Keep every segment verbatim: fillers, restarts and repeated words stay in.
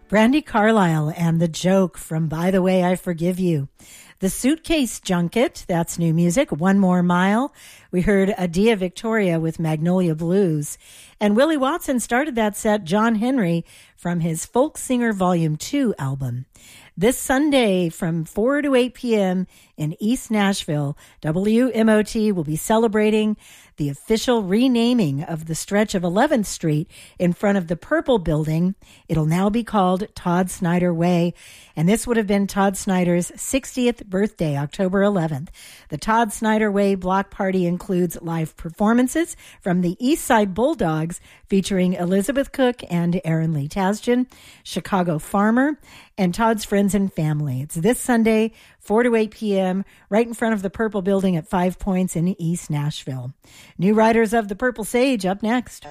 Brandi Carlile and The Joke from By the Way, I Forgive You. The Suitcase Junket, that's new music. One More Mile. We heard Adia Victoria with Magnolia Blues. And Willie Watson started that set, John Henry, from his Folk Singer Volume two album. This Sunday from four to eight p.m. in East Nashville, W M O T will be celebrating the official renaming of the stretch of eleventh Street in front of the Purple Building. It'll now be called Todd Snyder Way, and this would have been Todd Snyder's sixtieth birthday, October eleventh. The Todd Snyder Way block party includes live performances from the East Side Bulldogs featuring Elizabeth Cook and Aaron Lee Tasjan, Chicago Farmer, and Todd's friends and family. It's this Sunday, four to eight p.m., right in front of the Purple Building at Five Points in East Nashville. New Riders of the Purple Sage up next.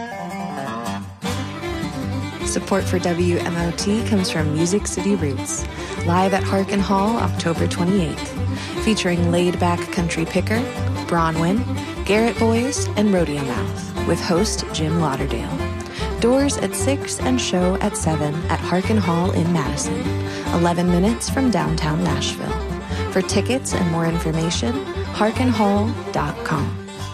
Support for W M O T comes from Music City Roots, live at Harkin Hall October twenty-eighth, featuring laid-back country picker, Bronwyn, Garrett Boys, and Rodeo Mouth, with host Jim Lauderdale. Doors at six and show at seven at Harkin Hall in Madison, eleven minutes from downtown Nashville. For tickets and more information, harkin hall dot com.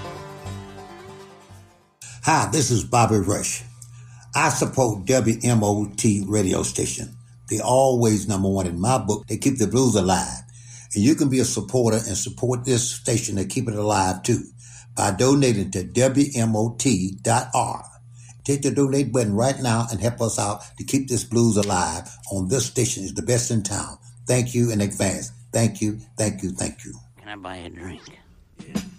Hi, this is Bobby Rush. I support W M O T radio station. They're always number one in my book. They keep the blues alive. And you can be a supporter and support this station to keep it alive too by donating to W M O T dot org. Take the donate button right now and help us out to keep this blues alive on this station. It's the best in town. Thank you in advance. Thank you, thank you, thank you. Can I buy a drink? Yeah.